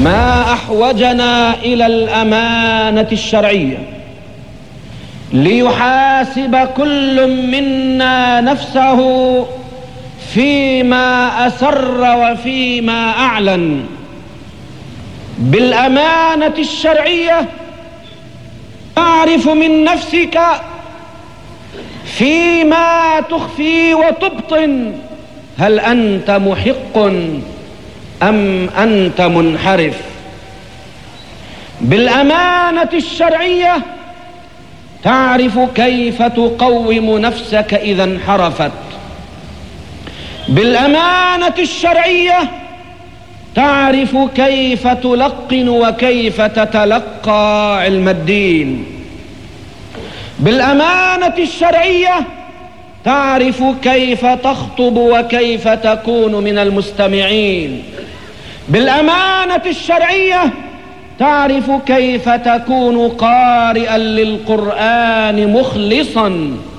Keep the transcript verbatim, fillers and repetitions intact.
ما أحوجنا إلى الأمانة الشرعية ليحاسب كل منا نفسه فيما أسر وفيما أعلن. بالأمانة الشرعية تعرف من نفسك فيما تخفي وتبطن هل أنت محق أم أنت منحرف. بالأمانة الشرعية تعرف كيف تقوم نفسك إذا انحرفت. بالأمانة الشرعية تعرف كيف تلقن وكيف تتلقى علم الدين. بالأمانة الشرعية تعرف كيف تخطب وكيف تكون من المستمعين. بالأمانة الشرعية تعرف كيف تكون قارئا للقرآن مخلصا